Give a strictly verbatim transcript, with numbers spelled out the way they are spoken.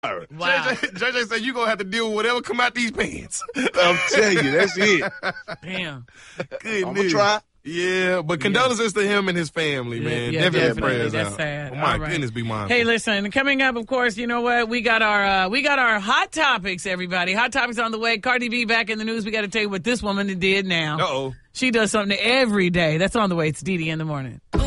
Wow. J J, J J said you gonna have to deal with whatever come out these pants. I'm telling you, that's it. Damn. Good I'm gonna try. Yeah, but condolences yeah. to him and his family, yeah, man. Yeah, definitely, definitely. prayers That's out. sad. Oh, my right. goodness, be mindful. Hey, listen, coming up, of course, you know what? We got our uh, we got our hot topics, everybody. Hot topics on the way. Cardi B back in the news. We got to tell you what this woman did now. Uh-oh. She does something every day. That's on the way. It's D D in the morning.